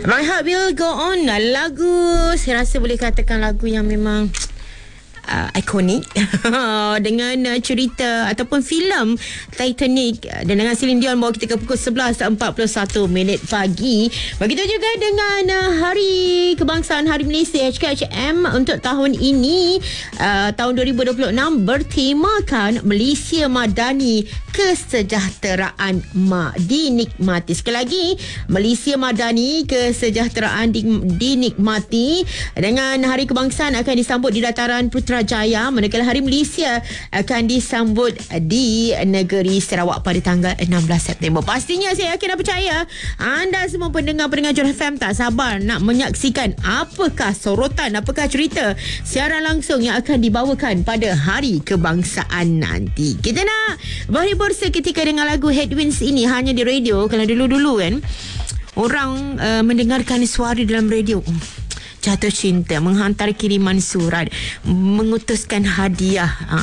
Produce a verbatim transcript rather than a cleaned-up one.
My Heart Will Go On, lagu saya rasa boleh katakan lagu yang memang Uh, ikonik dengan uh, cerita ataupun filem Titanic, uh, dan dengan Celine Dion bawa kita ke pukul sebelas empat puluh satu minit pagi. Begitu juga dengan uh, Hari Kebangsaan Hari Malaysia H K H M untuk tahun ini, uh, tahun dua ribu dua puluh enam, bertemakan Malaysia Madani, kesejahteraan mak dinikmati. Sekali lagi, Malaysia Madani, kesejahteraan di, dinikmati. Dengan Hari Kebangsaan akan disambut di dataran Putrajaya, manakala Hari Malaysia akan disambut di negeri Sarawak pada tanggal enam belas September. Pastinya saya yakin dan percaya anda semua pendengar-pendengar Johor F M tak sabar nak menyaksikan apakah sorotan, apakah cerita siaran langsung yang akan dibawakan pada Hari Kebangsaan nanti. Kita nak berhibur seketika dengan lagu Headwinds ini hanya di radio. Kalau dulu-dulu kan orang uh, mendengarkan suara dalam radio, jatuh cinta, menghantar kiriman surat, mengutuskan hadiah.